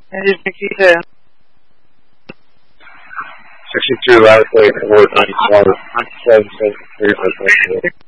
I didn't think you did. 62 last day, 494, 97,